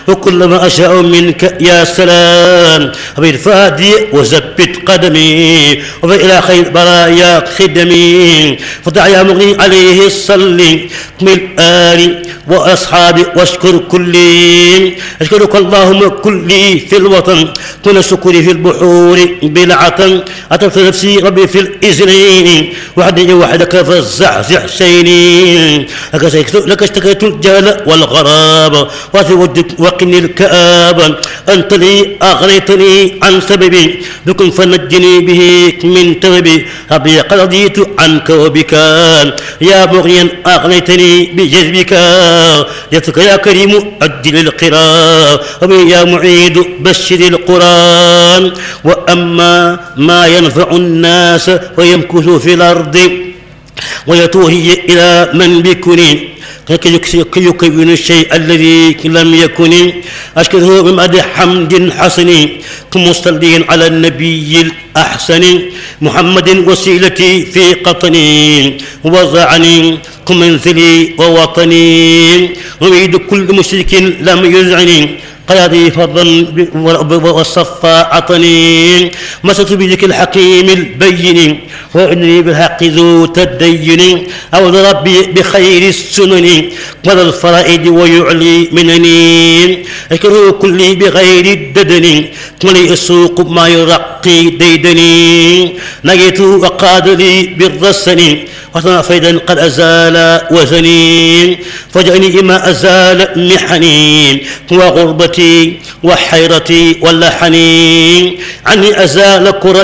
وكلما أشاء منك يا سلام بالفادي وزبت قدمي وإلى خير برايا خدمي فدع يا مغني عليه الصلي من آل وأصحابي واشكر كلي أشكرك اللهم كلي في الوطن كن شكري في البحور بالعطن أتركت نفسي ربي في الإذنين وحدك فالزعزع شيني لك اشتكيت الجهل والغراب وفي وجدك وقني الكآبة أنت لي أغنيتني عن سببي بكم فنجني به من تبي ربي قد رضيت عنك وبك يا مغنيا أغنيتني بجذبك يتك يا كريم أجل القراء يا معيد بشر القرآن وأما ما ينفع الناس ويمكث في الأرض ويتوهي إلى من بكني يكون الشيء الذي لم يكن أشكره بمدح حمد حسن كمصلين على النبي الأحسن محمد وسيلتي في قطني وضعني كمنزلي ووطني أريد كل مشرك لم يزعني قيادي فضلا والصفا عطني مست بذك الحكيم البين وإني بالحق ذو تدين أعوذ ربي بخير السنن وذا الفرائد ويعلي منني أكره كلي بغير الددن ولي السوق ما يرقي ديدني نجيت وقاد لي بالرسن وصنع فيدا قد أزال وزني فجأني ما أزال محني وغربتي وحيرتي واللحني عني أزال كربي